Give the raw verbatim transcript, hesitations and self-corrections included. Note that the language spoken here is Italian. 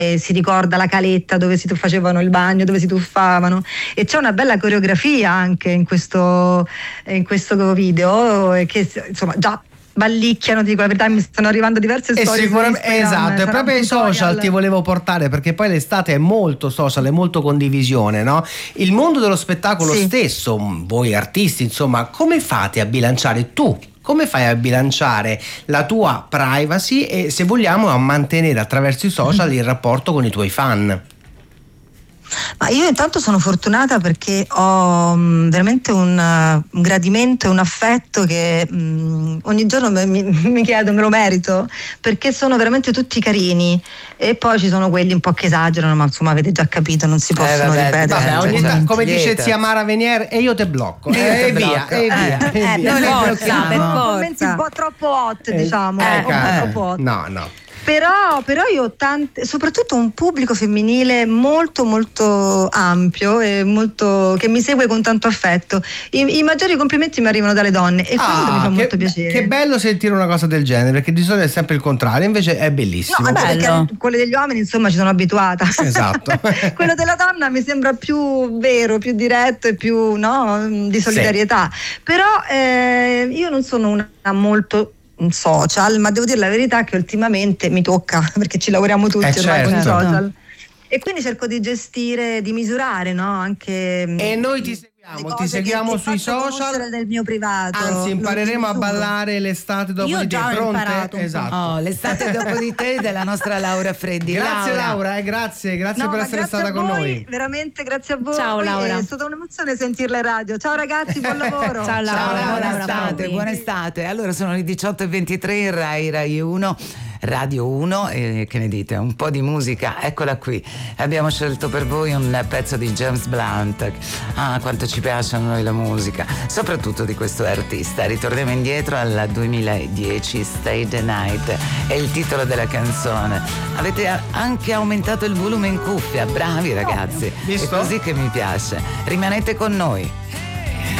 e si ricorda la caletta dove si facevano il bagno, dove si tuffavano, e c'è una bella coreografia anche in questo, in questo video, e che insomma già ballicchiano, ti dico la verità, mi stanno arrivando diverse e storie. Esatto, è proprio i social ti volevo portare, perché poi l'estate è molto social, è molto condivisione, no? Il mondo dello spettacolo sì. stesso, voi artisti, insomma, come fate a bilanciare tu? Come fai a bilanciare la tua privacy e, se vogliamo, a mantenere attraverso i social il rapporto con i tuoi fan? Ma io intanto sono fortunata perché ho mh, veramente un, uh, un gradimento e un affetto che mh, ogni giorno mi, mi chiedo, me lo merito, perché sono veramente tutti carini, e poi ci sono quelli un po' che esagerano, ma insomma avete già capito, non si possono eh, vabbè, ripetere. Vabbè, ogni t- come dice zia Mara Venier, e io te blocco, e, e, e via, e via, eh, e eh, via. Non è bloccato, commenti un po' troppo hot, eh, diciamo, eh, un po' eh, troppo hot. No, no. Però, però io ho tante, soprattutto un pubblico femminile molto molto ampio e molto, che mi segue con tanto affetto. I, i maggiori complimenti mi arrivano dalle donne, e questo ah, mi fa che, molto piacere. Che bello sentire una cosa del genere, perché di solito è sempre il contrario, invece è bellissimo. No, anche perché quelle degli uomini insomma ci sono abituata. Esatto. Quello della donna mi sembra più vero, più diretto e più, no, di solidarietà. Sì. Però eh, io non sono una molto social, ma devo dire la verità che ultimamente mi tocca, perché ci lavoriamo tutti eh ormai certo. con i social, e quindi cerco di gestire, di misurare, no? Anche e noi ti seguiamo, ti seguiamo sui social del mio privato. Anzi, impareremo a ballare l'estate dopo Io di te. Io già ho imparato. Esatto. Oh, l'estate dopo di te della nostra Laura Freddi. Grazie Laura, Laura eh, grazie, grazie no, per essere grazie stata con voi, noi. Veramente grazie a voi. Ciao Laura. È stata un'emozione sentirla in radio. Ciao ragazzi, buon lavoro. Ciao Laura, Ciao, buona Laura, estate, ciao. buona estate. Allora sono le diciotto e ventitré in Rai Rai uno. Radio uno, e che ne dite? Un po' di musica, eccola qui. Abbiamo scelto per voi un pezzo di James Blunt. Ah, quanto ci piace a noi la musica, soprattutto di questo artista. Ritorniamo indietro al duemiladieci, Stay the Night è il titolo della canzone. Avete anche aumentato il volume in cuffia, bravi ragazzi. Visto? È così che mi piace. Rimanete con noi.